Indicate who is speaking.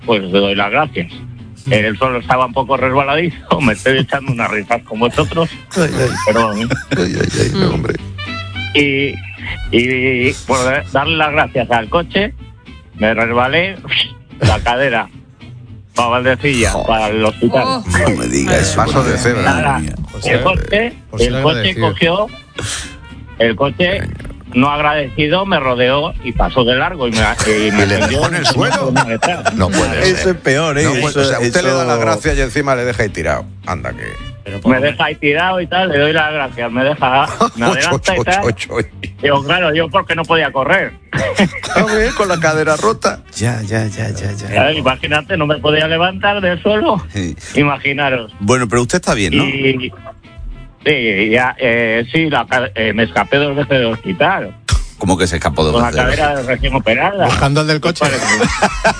Speaker 1: pues le doy las gracias. Él solo estaba un poco resbaladizo, me estoy echando unas risas con vosotros. Perdón.
Speaker 2: No, hombre.
Speaker 1: Y por darle las gracias al coche, me resbalé la cadera para Valdecilla, para el hospital.
Speaker 2: No me digas eso.
Speaker 3: Paso de cebra.
Speaker 1: Nada, el coche cogió, el coche no agradecido me rodeó y pasó de largo y me
Speaker 3: le dejó en el suelo. No puede ser.
Speaker 2: Eso es peor, ¿eh?
Speaker 3: No puede- o sea, usted
Speaker 2: Eso-
Speaker 3: le da las gracias y encima le deja ahí tirado. Anda que...
Speaker 1: Me deja ahí tirado y tal, le doy las gracias, me adelanta y tal. Digo, claro, yo porque no podía correr.
Speaker 3: Con la cadera rota.
Speaker 2: Ya.
Speaker 1: Imagínate, no me podía levantar del suelo.
Speaker 2: Sí.
Speaker 1: Imaginaros.
Speaker 2: Bueno, pero usted está bien, ¿no?
Speaker 1: Y sí, ya, me escapé 2 veces del hospital
Speaker 2: Como que se escapó de
Speaker 1: con la
Speaker 2: una
Speaker 1: cadera recién operada.
Speaker 4: Buscando el del coche.